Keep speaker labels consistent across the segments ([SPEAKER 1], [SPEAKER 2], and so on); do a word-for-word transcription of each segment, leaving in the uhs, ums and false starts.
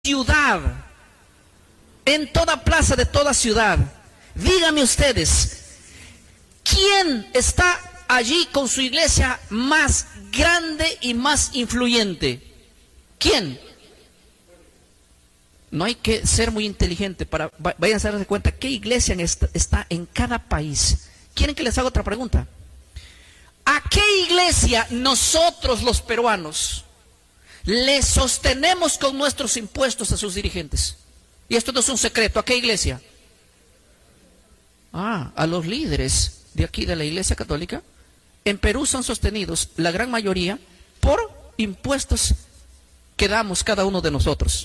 [SPEAKER 1] ciudad, en toda plaza de toda ciudad, díganme ustedes, ¿quién está allí con su iglesia más grande y más influyente? ¿Quién? No hay que ser muy inteligente para, vayan a darse cuenta qué iglesia está en cada país. ¿Quieren que les haga otra pregunta? ¿A qué iglesia nosotros los peruanos le sostenemos con nuestros impuestos a sus dirigentes? Y esto no es un secreto. ¿A qué iglesia? Ah, a los líderes de aquí de la Iglesia Católica. En Perú son sostenidos, la gran mayoría, por impuestos que damos cada uno de nosotros.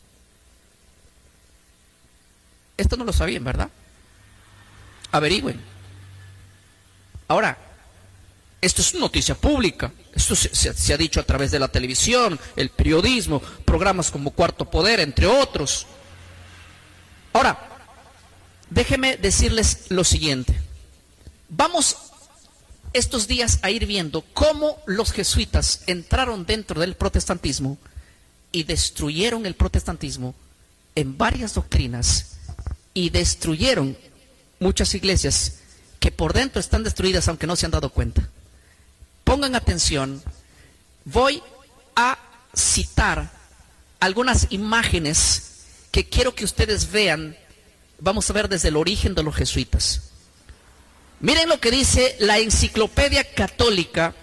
[SPEAKER 1] Esto no lo sabían, ¿verdad? Averigüen. Ahora, esto es noticia pública. Esto se, se, se ha dicho a través de la televisión, el periodismo, programas como Cuarto Poder, entre otros. Ahora, déjenme decirles lo siguiente. Vamos estos días a ir viendo cómo los jesuitas entraron dentro del protestantismo y destruyeron el protestantismo en varias doctrinas y destruyeron muchas iglesias que por dentro están destruidas aunque no se han dado cuenta. Pongan atención, voy a citar algunas imágenes que quiero que ustedes vean. Vamos a ver desde el origen de los jesuitas. Miren lo que dice la Enciclopedia Católica,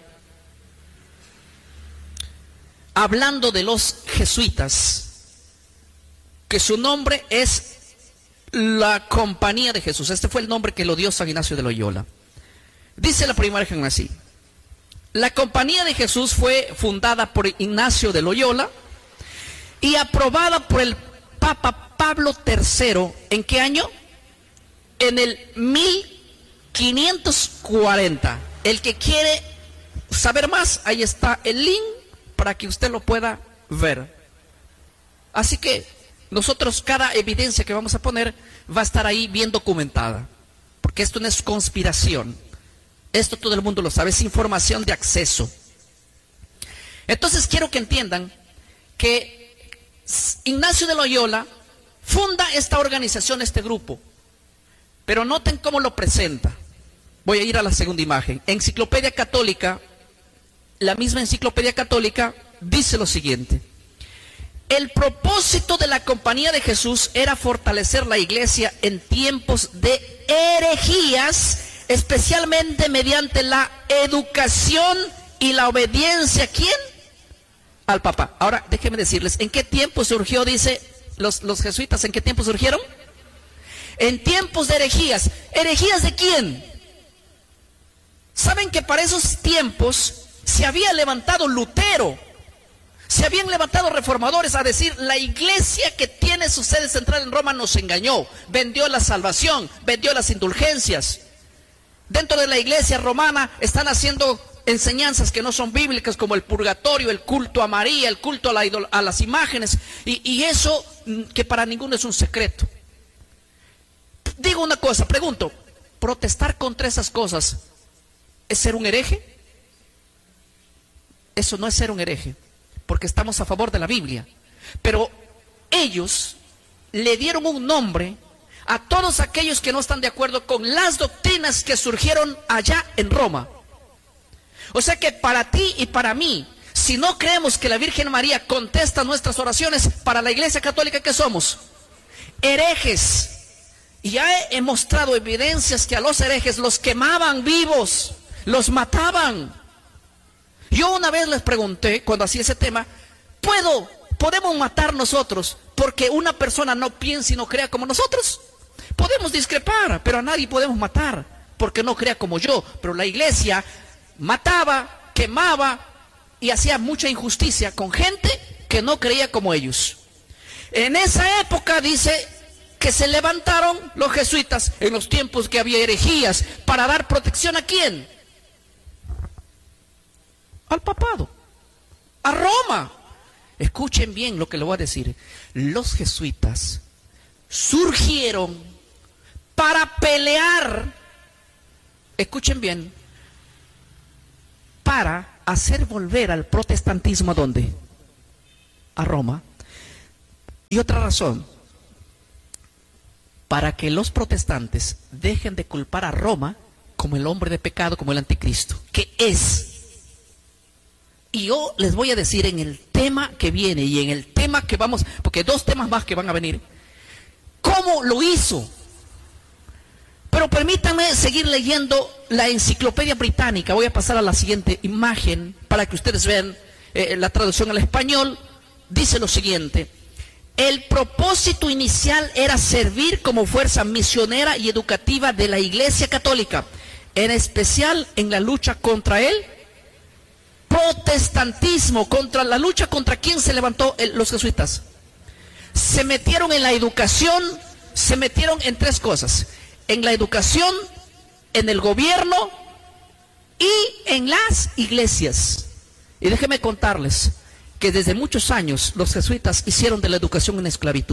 [SPEAKER 1] hablando de los jesuitas, que su nombre es la Compañía de Jesús. Este fue el nombre que lo dio San Ignacio de Loyola. Dice la primera imagen así: la Compañía de Jesús fue fundada por Ignacio de Loyola y aprobada por el Papa Pablo tercero. ¿En qué año? En el mil quinientos cuarenta. El que quiere saber más, ahí está el link para que usted lo pueda ver. Así que nosotros, cada evidencia que vamos a poner va a estar ahí bien documentada, porque esto no es conspiración. Esto todo el mundo lo sabe, es información de acceso. Entonces quiero que entiendan que Ignacio de Loyola funda esta organización, este grupo. Pero noten cómo lo presenta. Voy a ir a la segunda imagen. Enciclopedia Católica, la misma Enciclopedia Católica dice lo siguiente: el propósito de la Compañía de Jesús era fortalecer la iglesia en tiempos de herejías, especialmente mediante la educación y la obediencia. ¿Quién? Al Papa. Ahora déjenme decirles, ¿en qué tiempo surgió, dice los, los jesuitas, en qué tiempo surgieron? En tiempos de herejías. ¿Herejías de quién? Saben que para esos tiempos se había levantado Lutero, se habían levantado reformadores a decir: la iglesia que tiene su sede central en Roma nos engañó, vendió la salvación, vendió las indulgencias. Dentro de la iglesia romana están haciendo enseñanzas que no son bíblicas, como el purgatorio, el culto a María, el culto a, la idol- a las imágenes, y, y eso que para ninguno es un secreto. Digo una cosa, pregunto, ¿protestar contra esas cosas es ser un hereje? Eso no es ser un hereje, porque estamos a favor de la Biblia. Pero ellos le dieron un nombre a todos aquellos que no están de acuerdo con las doctrinas que surgieron allá en Roma. O sea que para ti y para mí, si no creemos que la Virgen María contesta nuestras oraciones, para la Iglesia Católica, ¿qué somos? Herejes. Y ya he, he mostrado evidencias que a los herejes los quemaban vivos, los mataban. Yo una vez les pregunté, cuando hacía ese tema, ¿puedo, podemos matar nosotros porque una persona no piensa y no crea como nosotros? Podemos discrepar, pero a nadie podemos matar porque no crea como yo. Pero la iglesia mataba, quemaba y hacía mucha injusticia con gente que no creía como ellos. En esa época dice que se levantaron los jesuitas en los tiempos que había herejías para dar protección ¿a quién? Al papado, a Roma. Escuchen bien lo que le voy a decir. Los jesuitas surgieron para pelear, escuchen bien, para hacer volver al protestantismo ¿a dónde? A Roma. Y otra razón, para que los protestantes dejen de culpar a Roma como el hombre de pecado, como el anticristo, que es. Y yo les voy a decir en el tema que viene y en el tema que vamos, porque dos temas más que van a venir, cómo lo hizo. Pero permítanme seguir leyendo la enciclopedia británica. Voy a pasar a la siguiente imagen para que ustedes vean eh, la traducción al español. Dice lo siguiente: el propósito inicial era servir como fuerza misionera y educativa de la Iglesia Católica, en especial en la lucha contra el protestantismo. Contra la lucha contra quién se levantó el, los jesuitas. Se metieron en la educación, se metieron en tres cosas: en la educación, en el gobierno y en las iglesias. Y déjenme contarles que desde muchos años los jesuitas hicieron de la educación una esclavitud.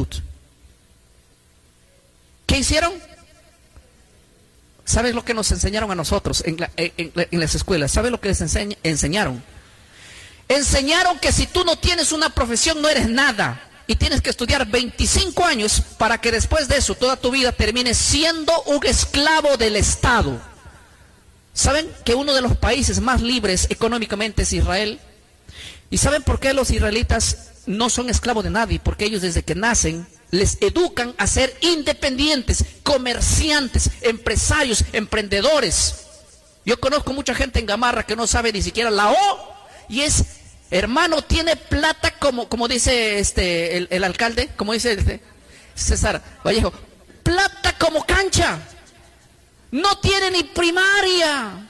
[SPEAKER 1] ¿Qué hicieron? ¿Sabes lo que nos enseñaron a nosotros en, la, en, en las escuelas? ¿Sabes lo que les enseñ, enseñaron? Enseñaron que si tú no tienes una profesión no eres nada. Y tienes que estudiar veinticinco años para que después de eso toda tu vida termines siendo un esclavo del Estado. ¿Saben que uno de los países más libres económicamente es Israel? ¿Y saben por qué los israelitas no son esclavos de nadie? Porque ellos desde que nacen les educan a ser independientes, comerciantes, empresarios, emprendedores. Yo conozco mucha gente en Gamarra que no sabe ni siquiera la O y es... Hermano, tiene plata como, como dice este el, el alcalde, como dice este, César Vallejo, plata como cancha. No tiene ni primaria.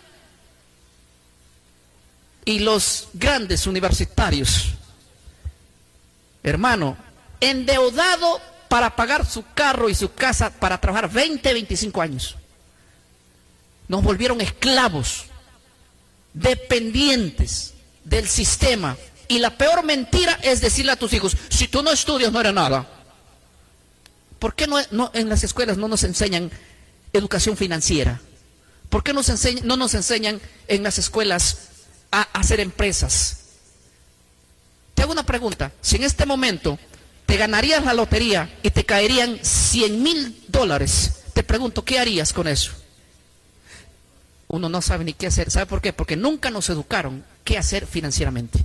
[SPEAKER 1] Y los grandes universitarios, hermano, endeudado para pagar su carro y su casa para trabajar veinte, veinticinco años. Nos volvieron esclavos, dependientes del sistema. Y la peor mentira es decirle a tus hijos: si tú no estudias no eres nada. ¿Por qué no, no en las escuelas no nos enseñan educación financiera? ¿Por qué nos enseñan, no nos enseñan en las escuelas a, a hacer empresas? Te hago una pregunta: si en este momento te ganarías la lotería y te caerían cien mil dólares, te pregunto, ¿qué harías con eso? Uno no sabe ni qué hacer. ¿Sabe por qué? Porque nunca nos educaron qué hacer financieramente.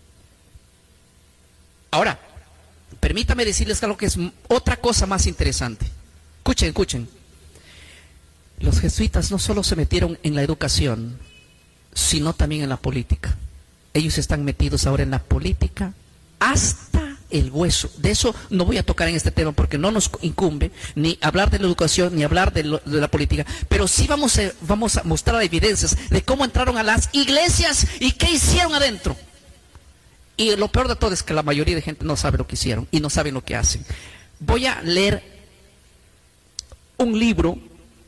[SPEAKER 1] Ahora, permítame decirles algo que es otra cosa más interesante. Escuchen, escuchen. Los jesuitas no solo se metieron en la educación, sino también en la política. Ellos están metidos ahora en la política hasta el hueso. De eso no voy a tocar en este tema porque no nos incumbe ni hablar de la educación ni hablar de, lo, de la política, pero sí vamos a, vamos a mostrar evidencias de cómo entraron a las iglesias y qué hicieron adentro. Y lo peor de todo es que la mayoría de gente no sabe lo que hicieron y no saben lo que hacen. Voy a leer un libro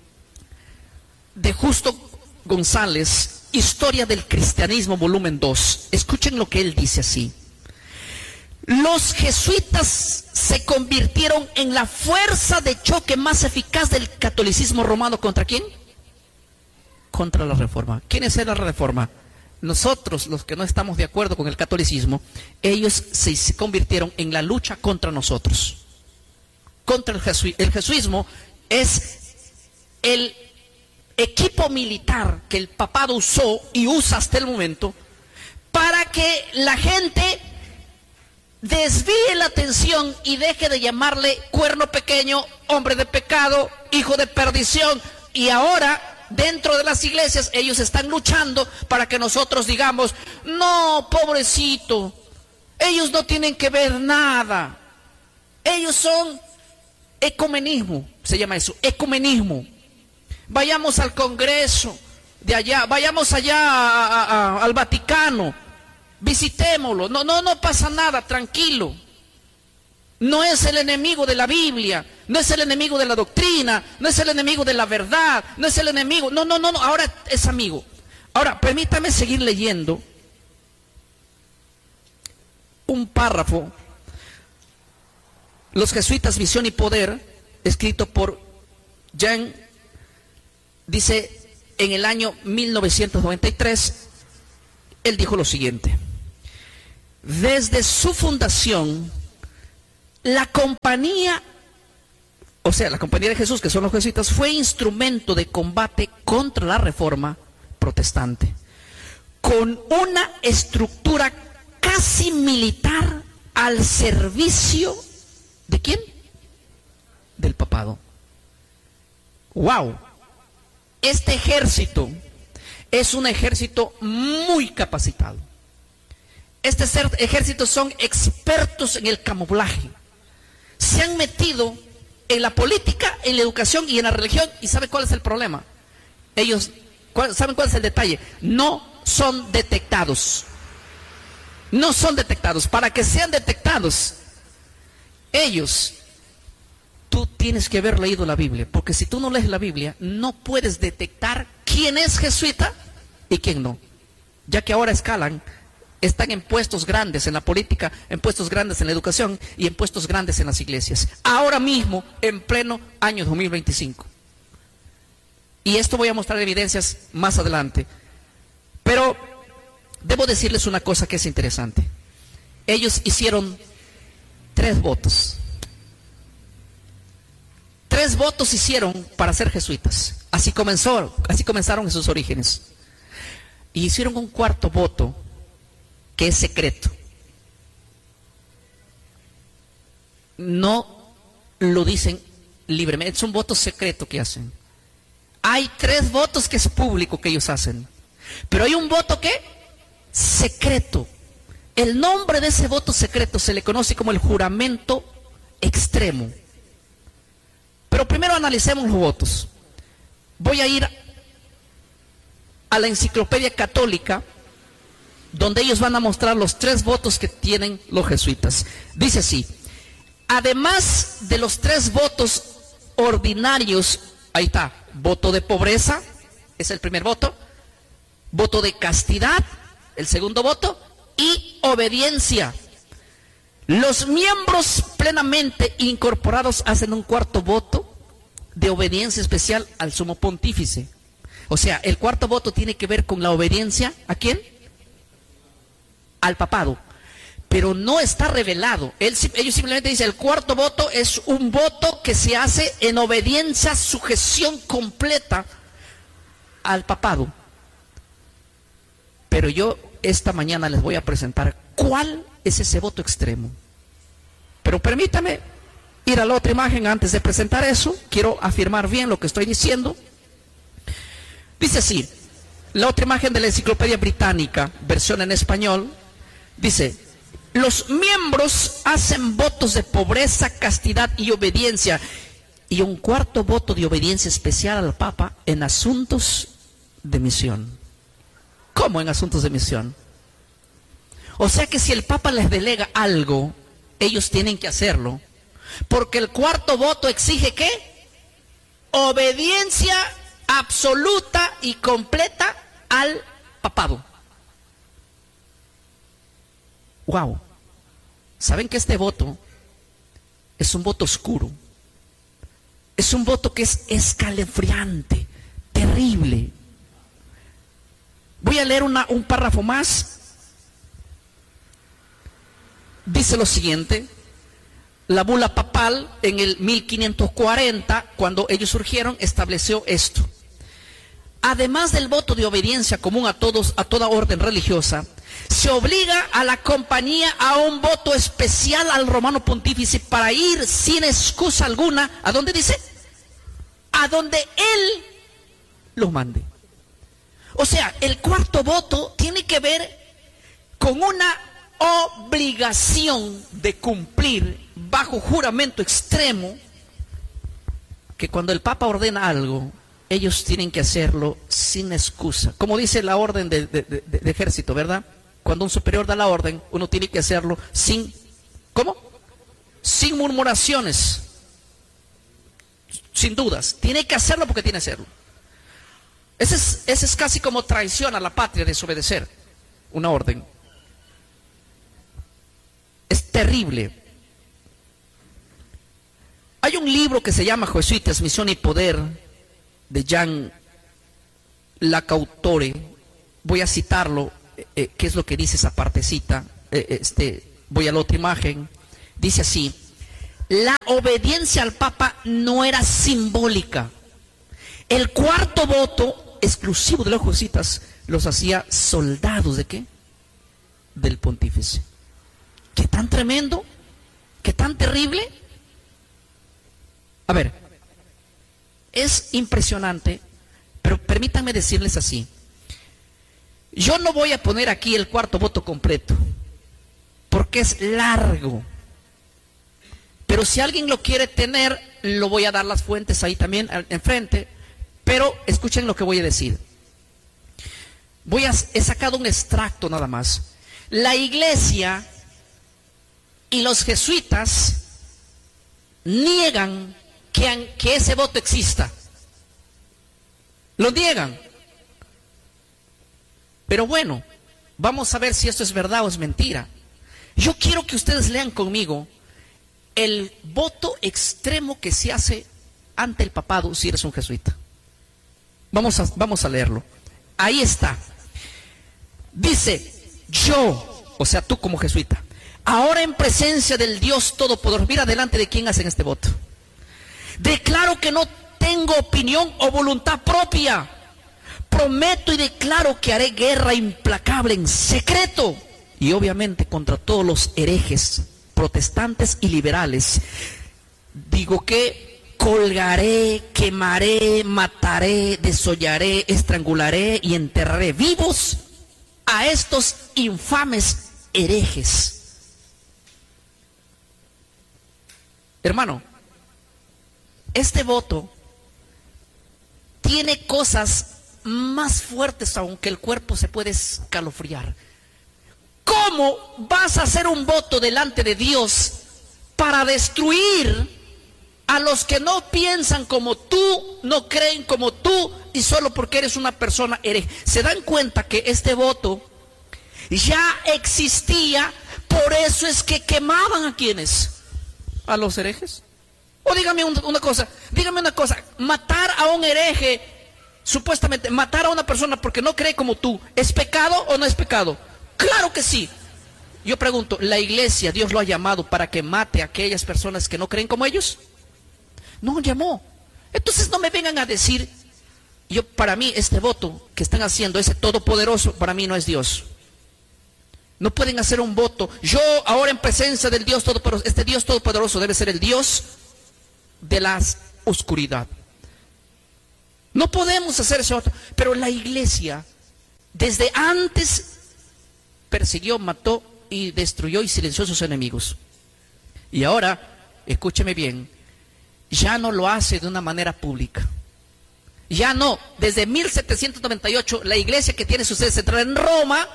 [SPEAKER 1] de Justo González, Historia del Cristianismo, volumen dos. Escuchen lo que él dice así: los jesuitas se convirtieron en la fuerza de choque más eficaz del catolicismo romano. ¿Contra quién? Contra la Reforma. ¿Quién es la Reforma? Nosotros, los que no estamos de acuerdo con el catolicismo, ellos se, se convirtieron en la lucha contra nosotros. Contra el jesuismo. El jesuismo es el equipo militar que el papado usó y usa hasta el momento para que la gente desvíe la atención y deje de llamarle cuerno pequeño, hombre de pecado, hijo de perdición. Y ahora dentro de las iglesias ellos están luchando para que nosotros digamos: no, pobrecito, ellos no tienen que ver nada. Ellos son ecumenismo, se llama eso, ecumenismo. Vayamos al Congreso de allá, vayamos allá a, a, a, al Vaticano, visitémoslo, no, no, no pasa nada, tranquilo. No es el enemigo de la Biblia, no es el enemigo de la doctrina, no es el enemigo de la verdad, no es el enemigo, no, no, no, no, ahora es amigo. Ahora, permítame seguir leyendo un párrafo, Los jesuitas, Visión y Poder, escrito por Jean, dice en el año mil novecientos noventa y tres, él dijo lo siguiente: desde su fundación, La compañía, o sea, la compañía de Jesús, que son los jesuitas, fue instrumento de combate contra la reforma protestante, con una estructura casi militar al servicio ¿de quién? Del papado. ¡Wow! Este ejército es un ejército muy capacitado. Este ejército son expertos en el camuflaje. Se han metido en la política, en la educación y en la religión. ¿Y sabe cuál es el problema? Ellos, ¿saben cuál es el detalle? No son detectados. No son detectados. Para que sean detectados, ellos, tú tienes que haber leído la Biblia, porque si tú no lees la Biblia, no puedes detectar quién es jesuita y quién no. Ya que ahora escalan, están en puestos grandes en la política, en puestos grandes en la educación y en puestos grandes en las iglesias. Ahora mismo, en pleno año dos mil veinticinco. Y esto voy a mostrar evidencias más adelante. Pero debo decirles una cosa que es interesante. Ellos hicieron tres votos. Tres votos hicieron para ser jesuitas. Así comenzó, así comenzaron en sus orígenes. Y hicieron un cuarto voto que es secreto. No lo dicen libremente, es un voto secreto que hacen. Hay tres votos que es público que ellos hacen, pero hay un voto que secreto. El nombre de ese voto secreto se le conoce como el juramento extremo. Pero primero analicemos los votos. Voy a ir a la Enciclopedia Católica, donde ellos van a mostrar los tres votos que tienen los jesuitas. Dice así: además de los tres votos ordinarios, ahí está, voto de pobreza, es el primer voto, voto de castidad, el segundo voto, y obediencia. Los miembros plenamente incorporados hacen un cuarto voto de obediencia especial al sumo pontífice. O sea, el cuarto voto tiene que ver con la obediencia, ¿a quién? Al papado, pero no está revelado. Él, ellos simplemente dicen, el cuarto voto es un voto que se hace en obediencia, sujeción completa al papado. Pero yo esta mañana les voy a presentar cuál es ese voto extremo. Pero permítame ir a la otra imagen antes de presentar eso. Quiero afirmar bien lo que estoy diciendo. Dice así, la otra imagen de la Enciclopedia Británica, versión en español. Dice, los miembros hacen votos de pobreza, castidad y obediencia, y un cuarto voto de obediencia especial al Papa en asuntos de misión. ¿Cómo en asuntos de misión? O sea que si el Papa les delega algo, ellos tienen que hacerlo, porque el cuarto voto exige ¿qué? Obediencia absoluta y completa al papado. Wow, ¿saben que este voto es un voto oscuro? Es un voto que es escalofriante, terrible. Voy a leer una, un párrafo más. Dice lo siguiente: la bula papal en el mil quinientos cuarenta, cuando ellos surgieron, estableció esto. Además del voto de obediencia común a todos, a toda orden religiosa, se obliga a la compañía a un voto especial al romano pontífice para ir sin excusa alguna, ¿a dónde dice? A donde él los mande. O sea, el cuarto voto tiene que ver con una obligación de cumplir bajo juramento extremo, que cuando el Papa ordena algo, ellos tienen que hacerlo sin excusa. Como dice la orden de, de, de, de ejército, ¿verdad? Cuando un superior da la orden, uno tiene que hacerlo sin, ¿cómo? Sin murmuraciones, sin dudas. Tiene que hacerlo porque tiene que hacerlo. Ese es, ese es casi como traición a la patria, desobedecer una orden. Es terrible. Hay un libro que se llama Jesuitas, Misión y Poder, de Jean Lacautore. Voy a citarlo. Eh, ¿Qué es lo que dice esa partecita? Eh, este, voy a la otra imagen. Dice así: la obediencia al Papa no era simbólica. El cuarto voto exclusivo de los jesuitas los hacía soldados ¿de qué? Del pontífice. ¿Qué tan tremendo? ¿Qué tan terrible? A ver, es impresionante, pero permítanme decirles así. Yo no voy a poner aquí el cuarto voto completo, porque es largo. Pero si alguien lo quiere tener, lo voy a dar las fuentes ahí también enfrente. Pero escuchen lo que voy a decir. Voy a, he sacado un extracto nada más. La iglesia y los jesuitas niegan que, que ese voto exista. Lo niegan. Pero bueno, vamos a ver si esto es verdad o es mentira. Yo quiero que ustedes lean conmigo el voto extremo que se hace ante el papado si eres un jesuita. Vamos a, vamos a leerlo. Ahí está. Dice, yo, o sea, tú como jesuita, ahora en presencia del Dios Todopoderoso, mira delante de quién hacen este voto. Declaro que no tengo opinión o voluntad propia. Prometo y declaro que haré guerra implacable en secreto y obviamente contra todos los herejes, protestantes y liberales. Digo que colgaré, quemaré, mataré, desollaré, estrangularé y enterraré vivos a estos infames herejes. Hermano, este voto tiene cosas más fuertes aún que el cuerpo se puede escalofriar. ¿Cómo vas a hacer un voto delante de Dios para destruir a los que no piensan como tú, no creen como tú y solo porque eres una persona hereje? ¿Se dan cuenta que este voto ya existía? Por eso es que quemaban a quienes, a los herejes. O dígame una cosa, dígame una cosa, matar a un hereje, supuestamente matar a una persona porque no cree como tú, ¿es pecado o no es pecado? Claro que sí. Yo pregunto, ¿la iglesia, Dios lo ha llamado para que mate a aquellas personas que no creen como ellos? No llamó. Entonces no me vengan a decir, yo para mí este voto que están haciendo, ese todopoderoso, para mí no es Dios. No pueden hacer un voto, yo ahora en presencia del Dios todopoderoso. Este Dios todopoderoso debe ser el Dios de la oscuridad. No podemos hacer ese voto. Pero la iglesia desde antes persiguió, mató y destruyó y silenció a sus enemigos. Y ahora, escúcheme bien, ya no lo hace de una manera pública. Ya no, desde mil setecientos noventa y ocho, la iglesia que tiene su sede central en Roma,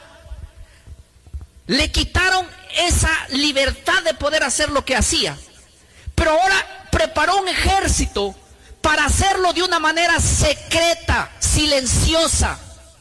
[SPEAKER 1] le quitaron esa libertad de poder hacer lo que hacía. Pero ahora preparó un ejército para hacerlo de una manera secreta, silenciosa,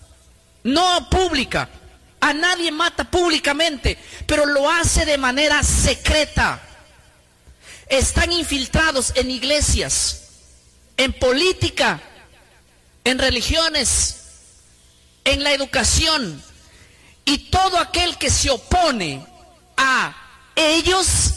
[SPEAKER 1] no pública. A nadie mata públicamente, pero lo hace de manera secreta. Están infiltrados en iglesias, en política, en religiones, en la educación. Y todo aquel que se opone a ellos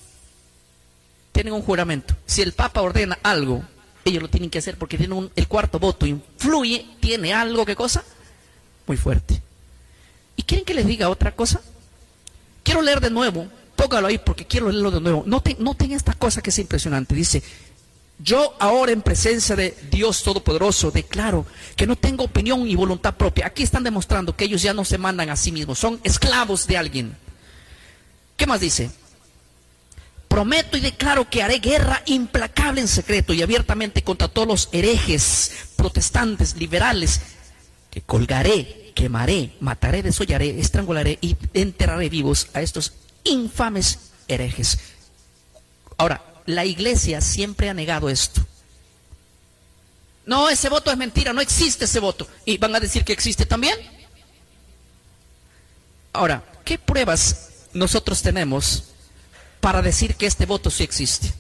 [SPEAKER 1] tienen un juramento. Si el Papa ordena algo, ellos lo tienen que hacer porque tienen un, el cuarto voto influye, tiene algo, ¿qué cosa? Muy fuerte. ¿Y quieren que les diga otra cosa? Quiero leer de nuevo, póngalo ahí porque quiero leerlo de nuevo. Noten, noten esta cosa que es impresionante. Dice, yo ahora en presencia de Dios Todopoderoso declaro que no tengo opinión y voluntad propia. Aquí están demostrando que ellos ya no se mandan a sí mismos, son esclavos de alguien. ¿Qué más dice? Prometo y declaro que haré guerra implacable en secreto y abiertamente contra todos los herejes, protestantes, liberales, que colgaré, quemaré, mataré, desollaré, estrangularé y enterraré vivos a estos infames herejes. Ahora, la iglesia siempre ha negado esto. No, ese voto es mentira, no existe ese voto. ¿Y van a decir que existe también? Ahora, ¿qué pruebas nosotros tenemos para decir que este voto sí existe?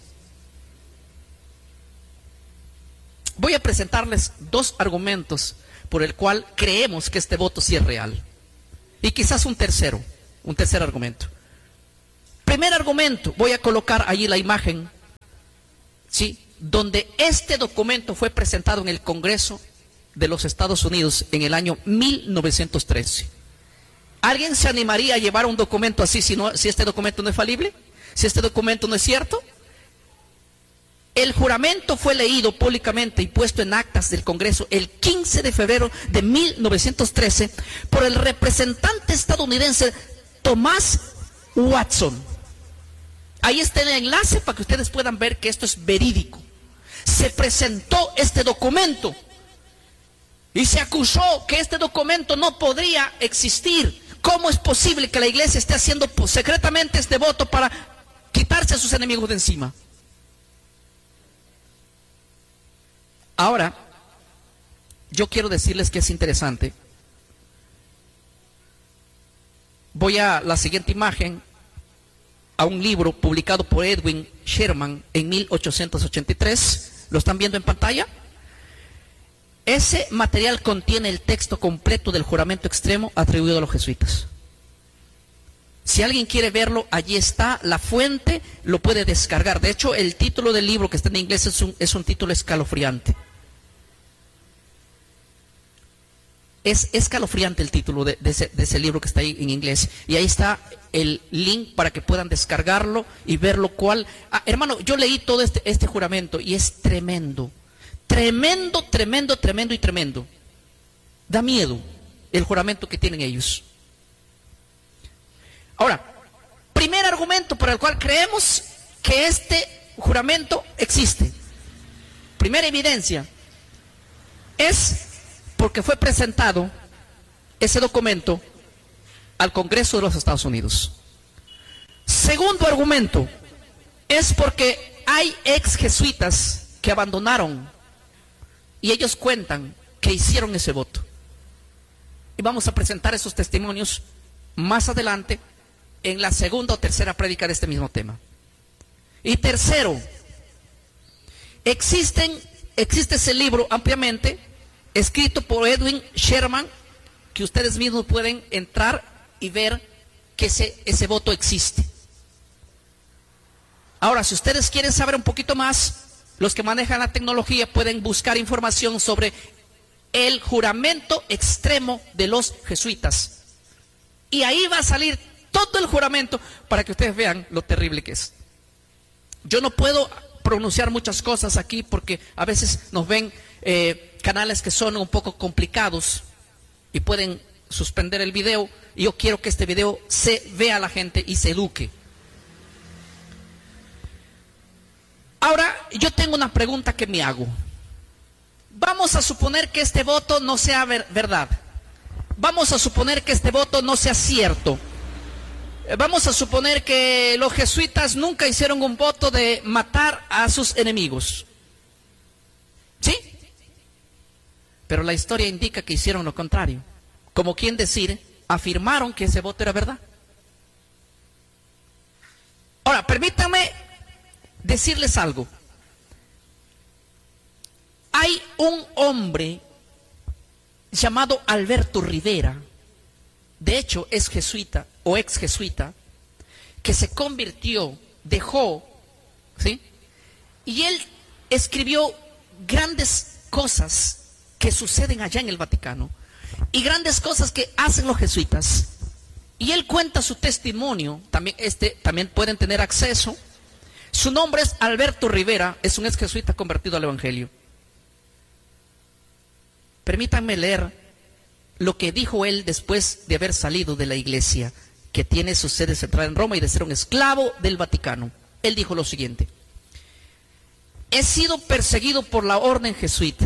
[SPEAKER 1] Voy a presentarles dos argumentos por el cual creemos que este voto sí es real. Y quizás un tercero, un tercer argumento. Primer argumento, voy a colocar allí la imagen, ¿sí?, donde este documento fue presentado en el Congreso de los Estados Unidos en el año mil novecientos trece. ¿Alguien se animaría a llevar un documento así si, no, si este documento no es falible? ¿Si este documento no es cierto? El juramento fue leído públicamente y puesto en actas del Congreso el quince de febrero de mil novecientos trece por el representante estadounidense Thomas Watson. Ahí está el enlace para que ustedes puedan ver que esto es verídico. Se presentó este documento y se acusó que este documento no podría existir. ¿Cómo es posible que la iglesia esté haciendo secretamente este voto para quitarse a sus enemigos de encima? Ahora, yo quiero decirles que es interesante. Voy a la siguiente imagen, a un libro publicado por Edwin Sherman en mil ochocientos ochenta y tres. ¿Lo están viendo en pantalla? Ese material contiene el texto completo del juramento extremo atribuido a los jesuitas. Si alguien quiere verlo, allí está la fuente, lo puede descargar. De hecho, el título del libro, que está en inglés, es un, es un título escalofriante. Es escalofriante el título de, de, ese, de ese libro que está ahí en inglés. Y ahí está el link para que puedan descargarlo y ver lo cual... Ah, hermano, yo leí todo este, este juramento y es tremendo. Tremendo, tremendo, tremendo y tremendo. Da miedo el juramento que tienen ellos. Ahora, primer argumento por el cual creemos que este juramento existe. Primera evidencia es porque fue presentado ese documento al Congreso de los Estados Unidos. Segundo argumento es porque hay ex jesuitas que abandonaron y ellos cuentan que hicieron ese voto. Y vamos a presentar esos testimonios más adelante en la segunda o tercera prédica de este mismo tema. Y tercero, existen, existe ese libro ampliamente escrito por Edwin Sherman, que ustedes mismos pueden entrar y ver que ese, ese voto existe. Ahora, si ustedes quieren saber un poquito más, los que manejan la tecnología pueden buscar información sobre el juramento extremo de los jesuitas. Y ahí va a salir todo el juramento para que ustedes vean lo terrible que es. Yo no puedo pronunciar muchas cosas aquí porque a veces nos ven eh, canales que son un poco complicados y pueden suspender el video, y yo quiero que este video se vea a la gente y se eduque. Ahora, yo tengo una pregunta que me hago. Vamos a suponer que este voto no sea ver, verdad. Vamos a suponer que este voto no sea cierto. Vamos a suponer que los jesuitas nunca hicieron un voto de matar a sus enemigos. ¿Sí? Pero la historia indica que hicieron lo contrario. Como quien decir, afirmaron que ese voto era verdad. Ahora, permítanme decirles algo. Hay un hombre llamado Alberto Rivera, de hecho es jesuita o ex jesuita, que se convirtió, dejó, ¿sí? Y él escribió grandes cosas que suceden allá en el Vaticano y grandes cosas que hacen los jesuitas. Y él cuenta su testimonio, también, este, también pueden tener acceso. Su nombre es Alberto Rivera, es un ex jesuita convertido al Evangelio. Permítanme leer lo que dijo él después de haber salido de la iglesia, que tiene su sede central en Roma y de ser un esclavo del Vaticano. Él dijo lo siguiente: he sido perseguido por la orden jesuita.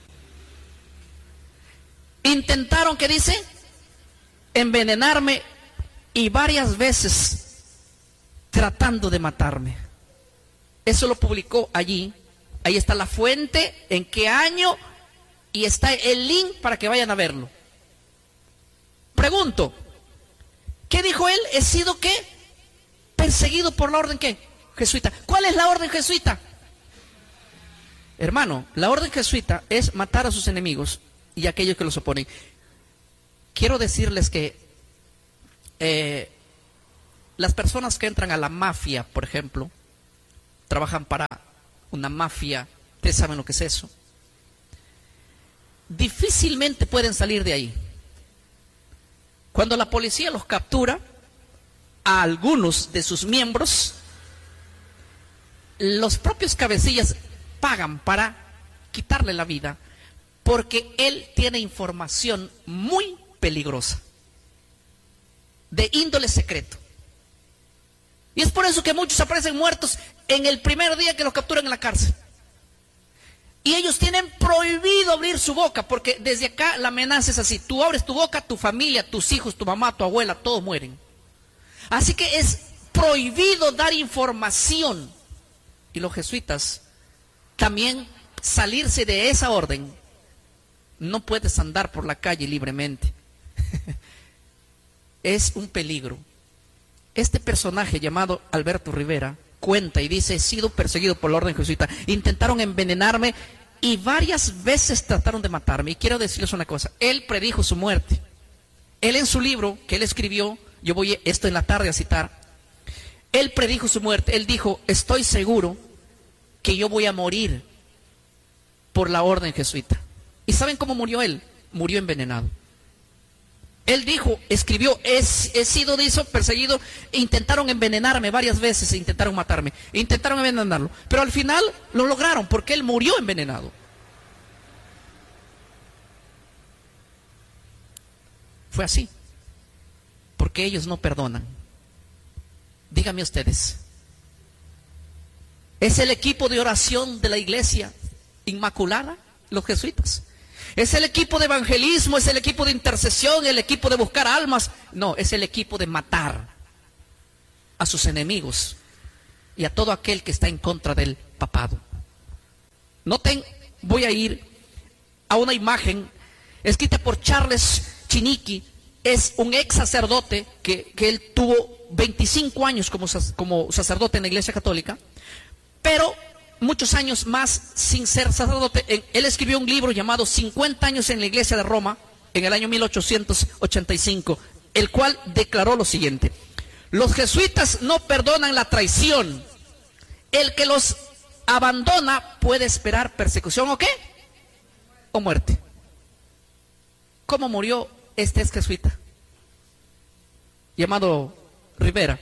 [SPEAKER 1] Intentaron, ¿qué dice? Envenenarme y varias veces tratando de matarme. Eso lo publicó allí. Ahí está la fuente, en qué año, y está el link para que vayan a verlo. Pregunto, ¿qué dijo él? He sido, ¿qué? Perseguido por la orden, ¿qué? Jesuita. ¿Cuál es la orden jesuita? Hermano, la orden jesuita es matar a sus enemigos y a aquellos que los oponen. Quiero decirles que eh, Las personas que entran a la mafia, por ejemplo, trabajan para una mafia, ustedes saben lo que es eso, difícilmente pueden salir de ahí. Cuando la policía los captura, a algunos de sus miembros, los propios cabecillas pagan para quitarle la vida, porque él tiene información muy peligrosa, de índole secreto. Y es por eso que muchos aparecen muertos en el primer día que los capturan en la cárcel. Y ellos tienen prohibido abrir su boca, porque desde acá la amenaza es así: tú abres tu boca, tu familia, tus hijos, tu mamá, tu abuela, todos mueren. Así que es prohibido dar información. Y los jesuitas también, salirse de esa orden. No puedes andar por la calle libremente. Es un peligro. Este personaje llamado Alberto Rivera cuenta y dice: he sido perseguido por la orden jesuita, intentaron envenenarme y varias veces trataron de matarme. Y quiero decirles una cosa: él predijo su muerte. Él, en su libro que él escribió, yo voy esto en la tarde a citar, él predijo su muerte. Él dijo: estoy seguro que yo voy a morir por la orden jesuita. ¿Y saben cómo murió él? Murió envenenado. Él dijo, escribió: he, he sido, dice, perseguido, intentaron envenenarme varias veces, intentaron matarme, intentaron envenenarlo, pero al final lo lograron, porque él murió envenenado. Fue así, porque ellos no perdonan. Díganme ustedes, ¿es el equipo de oración de la iglesia inmaculada, los jesuitas? ¿Es el equipo de evangelismo? ¿Es el equipo de intercesión? ¿El equipo de buscar almas? No, es el equipo de matar a sus enemigos y a todo aquel que está en contra del papado. Noten, voy a ir a una imagen escrita por Charles Chiniquy. Es un ex sacerdote que, que él tuvo veinticinco años como, como sacerdote en la Iglesia Católica, pero muchos años más sin ser sacerdote. Él escribió un libro llamado cincuenta años en la Iglesia de Roma, en el año mil ochocientos ochenta y cinco, el cual declaró lo siguiente: los jesuitas no perdonan la traición. El que los abandona puede esperar persecución o qué, o muerte. ¿Cómo murió este ex jesuita llamado Rivera?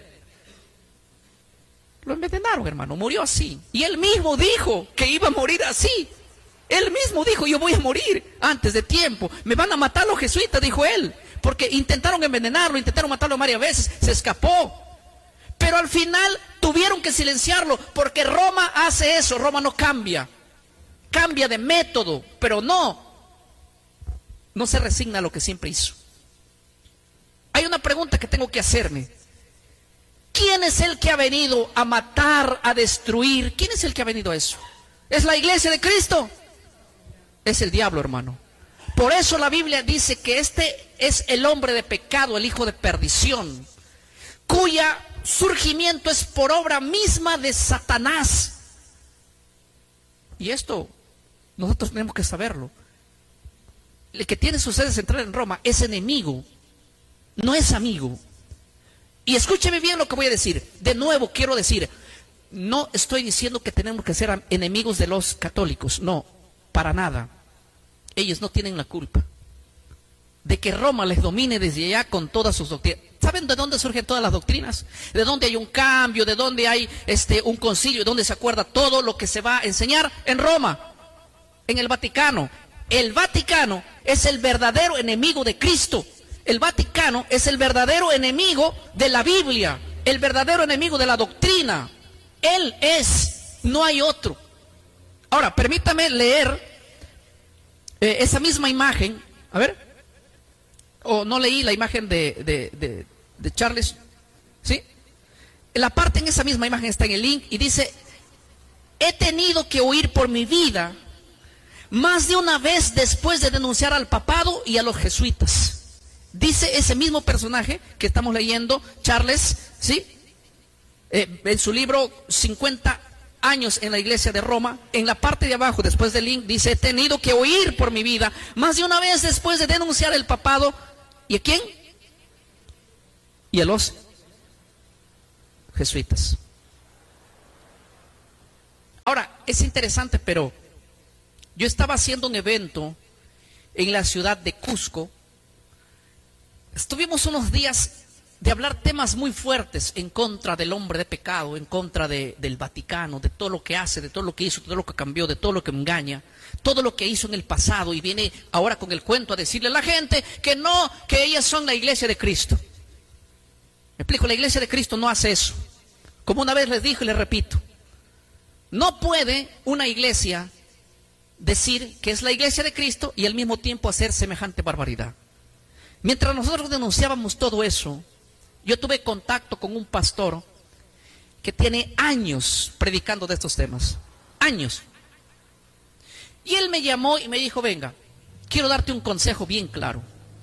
[SPEAKER 1] Lo envenenaron, hermano, murió así. Y él mismo dijo que iba a morir así. Él mismo dijo: yo voy a morir antes de tiempo. Me van a matar los jesuitas, dijo él. Porque intentaron envenenarlo, intentaron matarlo varias veces, se escapó. Pero al final tuvieron que silenciarlo, porque Roma hace eso. Roma no cambia. Cambia de método, pero no. No se resigna a lo que siempre hizo. Hay una pregunta que tengo que hacerme. ¿Quién es el que ha venido a matar, a destruir? ¿Quién es el que ha venido a eso? ¿Es la iglesia de Cristo? Es el diablo, hermano. Por eso la Biblia dice que este es el hombre de pecado, el hijo de perdición, cuya surgimiento es por obra misma de Satanás. Y esto nosotros tenemos que saberlo. El que tiene su sede central en Roma es enemigo, no es amigo. Y escúcheme bien lo que voy a decir. De nuevo quiero decir, no estoy diciendo que tenemos que ser enemigos de los católicos. No, para nada. Ellos no tienen la culpa de que Roma les domine desde allá con todas sus doctrinas. ¿Saben de dónde surgen todas las doctrinas? De dónde hay un cambio, de dónde hay este, un concilio, de dónde se acuerda todo lo que se va a enseñar en Roma, en el Vaticano. El Vaticano es el verdadero enemigo de Cristo. El Vaticano es el verdadero enemigo de la Biblia, el verdadero enemigo de la doctrina. Él es, no hay otro. Ahora, permítame leer eh, esa misma imagen. A ver, o oh, no leí la imagen de, de, de, de Charles, ¿sí? La parte en esa misma imagen está en el link y dice: he tenido que huir por mi vida más de una vez después de denunciar al papado y a los jesuitas. Dice ese mismo personaje que estamos leyendo, Charles, ¿sí? Eh, en su libro cincuenta años en la iglesia de Roma, en la parte de abajo, después del link, dice: he tenido que huir por mi vida más de una vez después de denunciar el papado. ¿Y a quién? Y a los jesuitas. Ahora, es interesante, pero yo estaba haciendo un evento en la ciudad de Cusco. Estuvimos unos días de hablar temas muy fuertes en contra del hombre de pecado, en contra de, del Vaticano, de todo lo que hace, de todo lo que hizo, de todo lo que cambió, de todo lo que engaña, todo lo que hizo en el pasado, y viene ahora con el cuento a decirle a la gente que no, que ellas son la iglesia de Cristo. Me explico, la iglesia de Cristo no hace eso. Como una vez les dije y les repito, no puede una iglesia decir que es la iglesia de Cristo y al mismo tiempo hacer semejante barbaridad. Mientras nosotros denunciábamos todo eso, yo tuve contacto con un pastor que tiene años predicando de estos temas, años. Y él me llamó y me dijo, venga, quiero darte un consejo bien claro.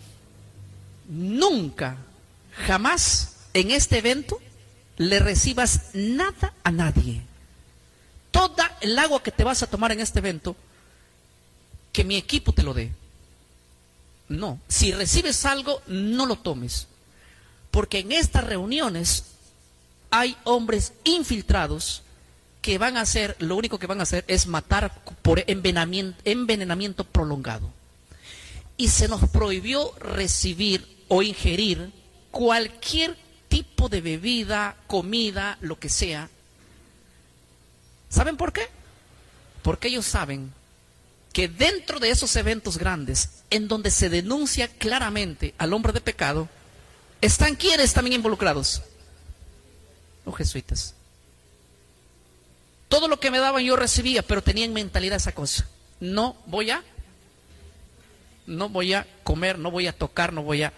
[SPEAKER 1] Nunca, jamás en este evento le recibas nada a nadie. Toda el agua que te vas a tomar en este evento, que mi equipo te lo dé. No, si recibes algo, no lo tomes. Porque en estas reuniones hay hombres infiltrados que van a hacer, lo único que van a hacer es matar por envenenamiento, envenenamiento prolongado. Y se nos prohibió recibir o ingerir cualquier tipo de bebida, comida, lo que sea. ¿Saben por qué? Porque ellos saben que dentro de esos eventos grandes, en donde se denuncia claramente al hombre de pecado, ¿están quiénes también involucrados? Los jesuitas. Todo lo que me daban yo recibía, pero tenía en mentalidad esa cosa. No voy a, no voy a comer, no voy a tocar, no voy a...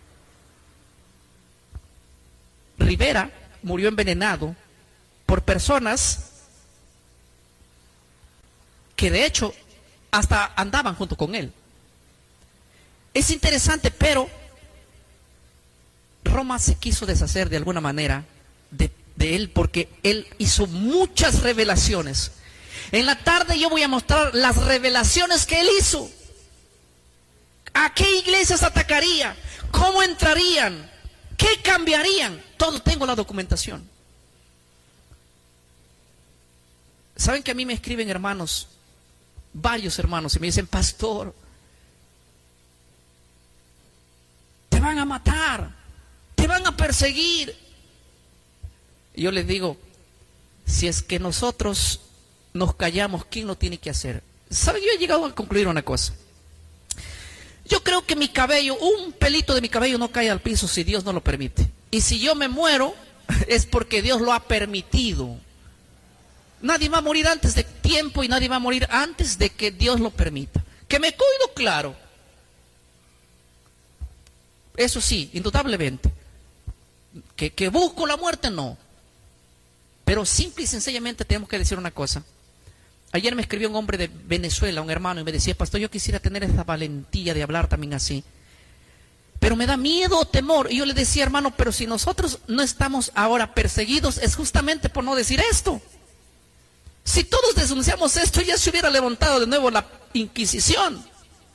[SPEAKER 1] Rivera murió envenenado por personas que de hecho hasta andaban junto con él. Es interesante, pero Roma se quiso deshacer de alguna manera de, de él, porque él hizo muchas revelaciones. En la tarde yo voy a mostrar las revelaciones que él hizo. ¿A qué iglesias atacaría? ¿Cómo entrarían? ¿Qué cambiarían? Todo tengo la documentación. ¿Saben que a mí me escriben hermanos, varios hermanos, y me dicen, pastor, te van a matar, te van a perseguir? Y yo les digo, si es que nosotros nos callamos, ¿quién lo tiene que hacer? ¿Saben? Yo he llegado a concluir una cosa. Yo creo que mi cabello, un pelito de mi cabello no cae al piso si Dios no lo permite. Y si yo me muero, es porque Dios lo ha permitido. Nadie va a morir antes de tiempo y nadie va a morir antes de que Dios lo permita. Que me cuido, claro. Eso sí, indudablemente. Que, que busco la muerte, no. Pero simple y sencillamente tenemos que decir una cosa. Ayer me escribió un hombre de Venezuela, un hermano, y me decía, pastor, yo quisiera tener esa valentía de hablar también así. Pero me da miedo o temor. Y yo le decía, hermano, pero si nosotros no estamos ahora perseguidos, es justamente por no decir esto. Si todos denunciamos esto, ya se hubiera levantado de nuevo la Inquisición.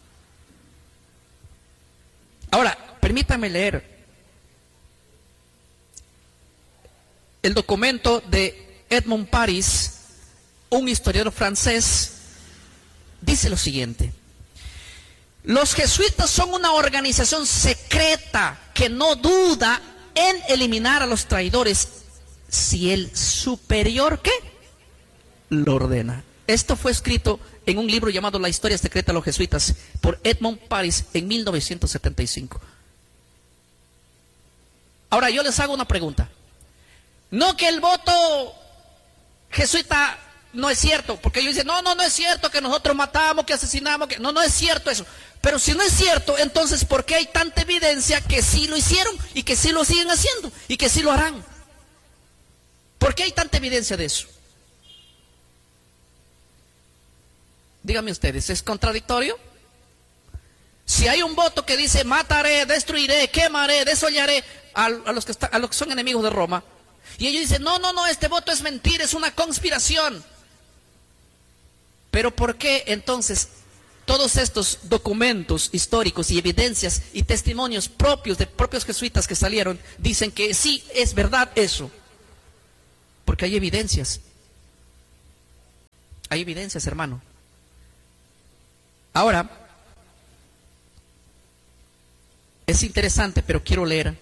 [SPEAKER 1] Ahora, permítanme leer el documento de Edmond Paris, un historiador francés. Dice lo siguiente: los jesuitas son una organización secreta que no duda en eliminar a los traidores si el superior, ¿qué?, lo ordena. Esto fue escrito en un libro llamado La historia secreta de los jesuitas por Edmond Paris en mil novecientos setenta y cinco. Ahora yo les hago una pregunta. No que el voto jesuita no es cierto, porque ellos dicen, no, no, no es cierto que nosotros matamos, que asesinamos, que no, no es cierto eso. Pero si no es cierto, entonces ¿por qué hay tanta evidencia que sí lo hicieron y que sí lo siguen haciendo y que sí lo harán? ¿Por qué hay tanta evidencia de eso? Díganme ustedes, ¿es contradictorio? Si hay un voto que dice mataré, destruiré, quemaré, desollaré a, a, los que está, a los que son enemigos de Roma, y ellos dicen, no, no, no, este voto es mentira, es una conspiración. Pero ¿por qué entonces todos estos documentos históricos y evidencias y testimonios propios de propios jesuitas que salieron dicen que sí es verdad eso? Porque hay evidencias. Hay evidencias, hermano. Ahora, es interesante, pero quiero leer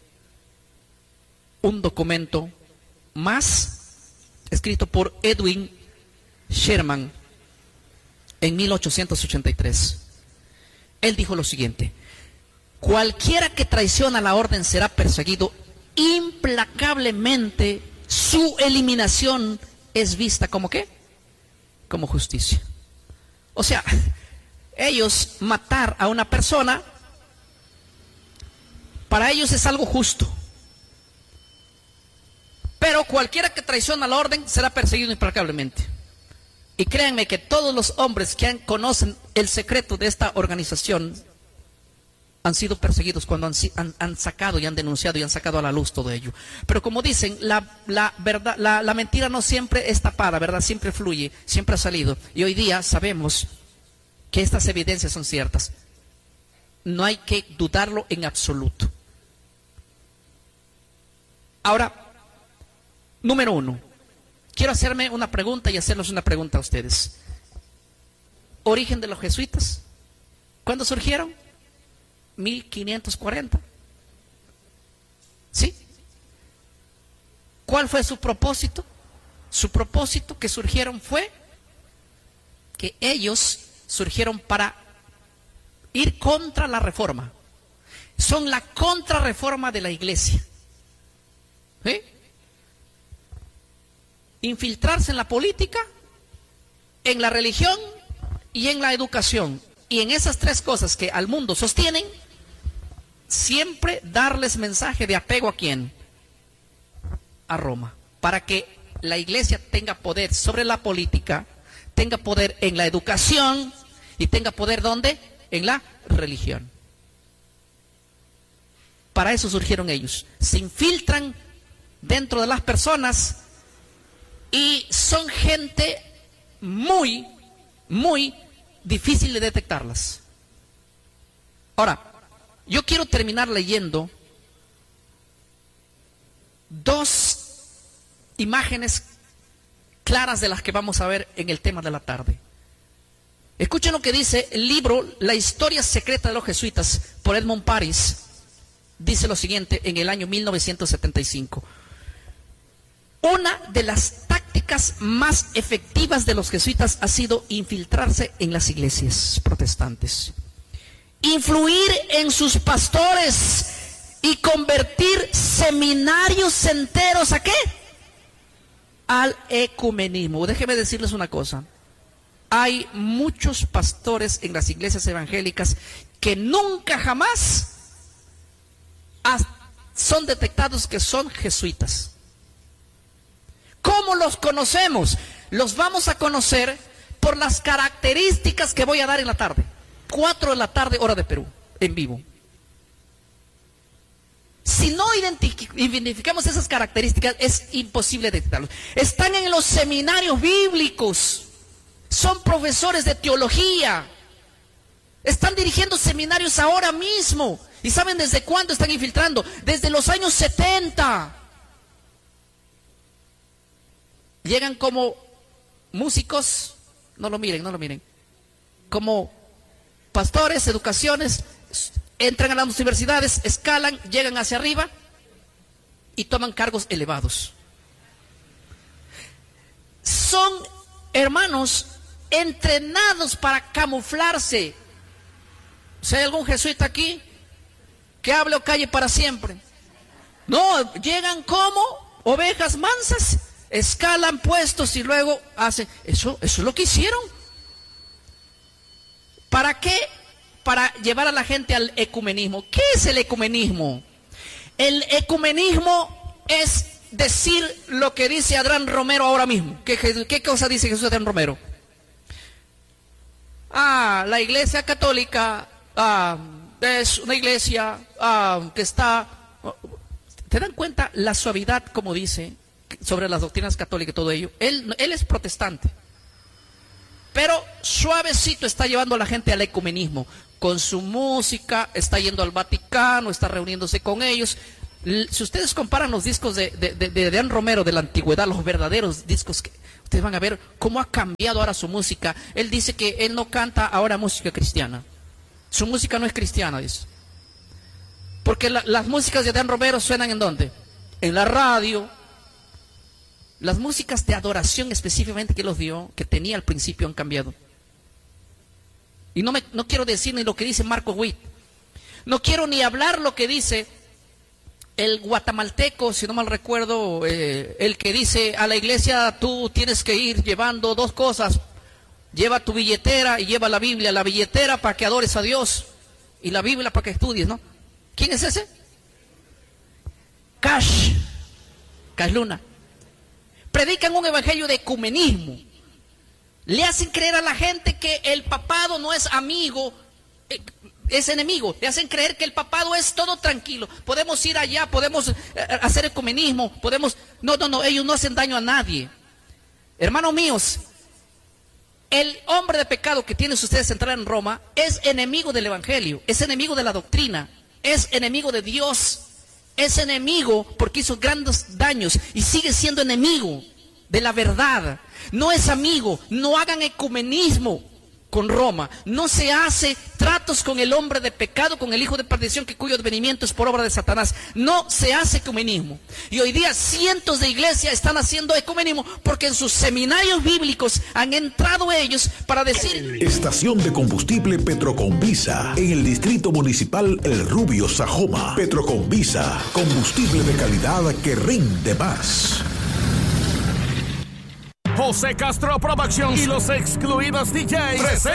[SPEAKER 1] un documento más escrito por Edwin Sherman en mil ochocientos ochenta y tres. Él dijo lo siguiente: cualquiera que traiciona la orden será perseguido implacablemente. Su eliminación es vista como ¿qué? Como justicia. O sea, ellos matar a una persona, para ellos es algo justo. Pero cualquiera que traiciona la orden será perseguido implacablemente. Y créanme que todos los hombres que han, conocen el secreto de esta organización han sido perseguidos cuando han, han, han sacado y han denunciado y han sacado a la luz todo ello. Pero como dicen, la, la, verdad, la, la mentira no siempre es tapada, ¿verdad? Siempre fluye, siempre ha salido. Y hoy día sabemos que estas evidencias son ciertas. No hay que dudarlo en absoluto. Ahora, número uno, quiero hacerme una pregunta y hacerles una pregunta a ustedes. ¿Origen de los jesuitas? ¿Cuándo surgieron? mil quinientos cuarenta. ¿Sí? ¿Cuál fue su propósito? Su propósito que surgieron fue que ellos surgieron para ir contra la reforma. Son la contrarreforma de la iglesia. ¿Sí? Infiltrarse en la política, en la religión y en la educación. Y en esas tres cosas que al mundo sostienen, siempre darles mensaje de apego a quién, a Roma, para que la iglesia tenga poder sobre la política, tenga poder en la educación y tenga poder ¿dónde? En la religión. Para eso surgieron ellos. Se infiltran dentro de las personas y son gente muy, muy difícil de detectarlas. Ahora, yo quiero terminar leyendo dos imágenes claras de las que vamos a ver en el tema de la tarde. Escuchen lo que dice el libro La historia secreta de los jesuitas por Edmund Paris. Dice lo siguiente en el año mil novecientos setenta y cinco. Una de las tácticas más efectivas de los jesuitas ha sido infiltrarse en las iglesias protestantes, influir en sus pastores y convertir seminarios enteros ¿a qué? Al ecumenismo. Déjenme decirles una cosa. Hay muchos pastores en las iglesias evangélicas que nunca jamás son detectados que son jesuitas. ¿Cómo los conocemos? Los vamos a conocer por las características que voy a dar en la tarde. Cuatro de la tarde, hora de Perú, en vivo. Si no identificamos esas características, es imposible detectarlos. Están en los seminarios bíblicos. Son profesores de teología. Están dirigiendo seminarios ahora mismo. ¿Y saben desde cuándo están infiltrando? Desde los años setenta. Llegan como músicos, no lo miren, no lo miren, como pastores, educaciones, entran a las universidades, escalan, llegan hacia arriba y toman cargos elevados. Son, hermanos, entrenados para camuflarse. Si hay algún jesuita aquí, que hable o calle para siempre. No, llegan como ovejas mansas, escalan puestos y luego hacen, eso, eso es lo que hicieron. ¿Para qué? Para llevar a la gente al ecumenismo. ¿Qué es el ecumenismo? El ecumenismo es decir lo que dice Adrián Romero ahora mismo. ¿Qué, qué cosa dice Jesús Adrián Romero? Ah, la iglesia católica ah, es una iglesia ah, que está... ¿Te dan cuenta la suavidad como dice sobre las doctrinas católicas y todo ello? Él, él es protestante, pero suavecito está llevando a la gente al ecumenismo. Con su música, está yendo al Vaticano, está reuniéndose con ellos. Si ustedes comparan los discos de, de, de, de Dan Romero de la antigüedad, los verdaderos discos, que ustedes van a ver cómo ha cambiado ahora su música. Él dice que él no canta ahora música cristiana. Su música no es cristiana, dice. Porque la, las músicas de Dan Romero suenan ¿en dónde? En la radio. Las músicas de adoración específicamente que los dio, que tenía al principio, han cambiado. Y no, me, no quiero decir ni lo que dice Marco Witt. No quiero ni hablar lo que dice el guatemalteco, si no mal recuerdo, eh, el que dice a la iglesia tú tienes que ir llevando dos cosas. Lleva tu billetera y lleva la Biblia. La billetera para que adores a Dios y la Biblia para que estudies, ¿no? ¿Quién es ese? Cash. Cash Luna. Predican un evangelio de ecumenismo. Le hacen creer a la gente que el papado no es amigo, es enemigo. Le hacen creer que el papado es todo tranquilo. Podemos ir allá, podemos hacer ecumenismo, podemos... No, no, no, ellos no hacen daño a nadie. Hermanos míos, el hombre de pecado que tienen ustedes entrar en Roma es enemigo del evangelio, es enemigo de la doctrina, es enemigo de Dios, es enemigo porque hizo grandes daños y sigue siendo enemigo de la verdad. No es amigo. No hagan ecumenismo con Roma. No se hace tratos con el hombre de pecado, con el hijo de perdición, que cuyo advenimiento es por obra de Satanás. No se hace ecumenismo. Y hoy día cientos de iglesias están haciendo ecumenismo porque en sus seminarios bíblicos han entrado ellos para decir...
[SPEAKER 2] Estación de combustible Petroconvisa en el distrito municipal El Rubio, Sajoma. Petroconvisa, combustible de calidad que rinde más.
[SPEAKER 3] José Castro Productions y los excluidos D Js presentan